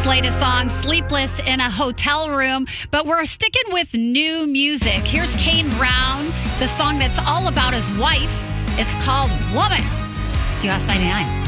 latest song, Sleepless in a Hotel Room. But we're sticking with new music. Here's Kane Brown, the song that's all about his wife. It's called Woman. It's US 99.